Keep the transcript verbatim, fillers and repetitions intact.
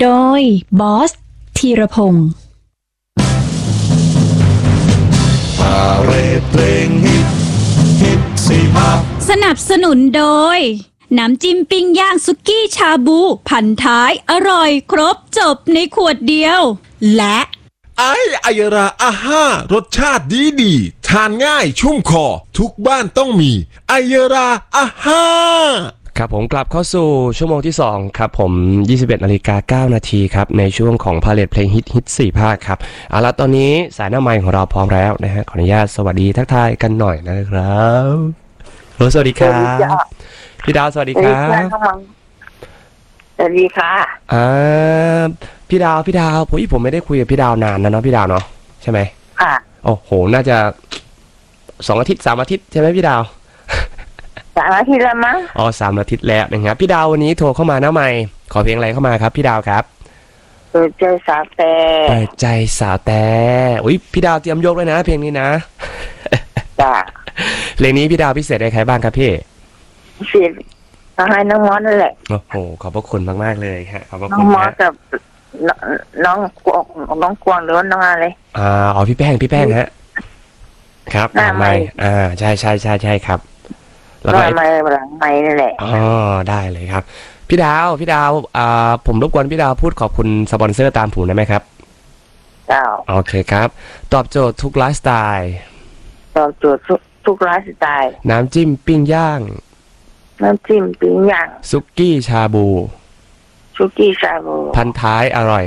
โดยบอสธีรพงศ์พาเรดเพลงฮิตฮิตสี่ภาคสนับสนุนโดยน้ำจิ้มปิ้งย่างสุกี้ชาบูพันท้ายอร่อยครบจบในขวดเดียวและไอไอยราอาห้ารสชาติดีดีทานง่ายชุ่มคอทุกบ้านต้องมีไอยราอาห้าครับผมกลับเข้าสู่ชั่วโมงที่สองครับผมยี่สิบเอ็ดนาฬิกาเก้านาทีครับในช่วงของพาเลทเพลงฮิตฮิตสี่ภาคครับเอาละตอนนี้สายหน้าไมค์ของเราพร้อมแล้วนะฮะขออนุญาตสวัสดีทักทายกันหน่อยนะครับโหสวัสดีครับพี่ดาวสวัสดีครับสวัสดีค่ะอ่าพี่ดาวพี่ดาวผมผมไม่ได้คุยกับพี่ดาวนานนะเนาะพี่ดาวเนาะใช่ไหมค่ะโอ้โหน่าจะสองอาทิตย์สามอาทิตย์ใช่ไหมพี่ดาวสามอาทิตย์แล้วมั้งอ๋อสามอาทิตย์แล้วนะครับพี่ดาววันนี้โทรเข้ามาหน้าไมค์ขอเพลงอะไรเข้ามาครับพี่ดาวครับเปิดใจสาวแต่เปิดใจสาวแต่อุ้ยพี่ดาวเตรียมยกเลยนะเพลงนี้นะจ้ะเพลงนี้พี่ดาวพิเศษอะไรใครบ้างครับพี่พิเศษมาให้น้องมอสนั่นแหละโอ้โหขอบพระคุณมากๆเลยฮะขอบพระคุณน้องมอสกับน้องกวงน้องกวงหรือว่าน้องอะไรอ่าอ๋อพี่แป้งพี่แป้งฮะครับหน้าไมค์อ่าใช่ใช่ใช่ใช่ครับแล้วก็ไมค์หลังไมค์นั่นแหละอ๋อได้เลยครับพี่ดาวพี่ดาวอ่าผมรบกวนพี่ดาวพูดขอบคุณสปอนเซอร์ตามผมได้ไหมครับเจ้าโอเคครับตอบโจทย์ทุกไลฟ์สไตล์ตอบโจทย์ทุกทุกไลฟ์สไตล์น้ำจิ้มปิ้งย่างน้ำจิ้มปิ้งย่างซุกี้ชาบูซุกี้ชาบูพันท้ายอร่อย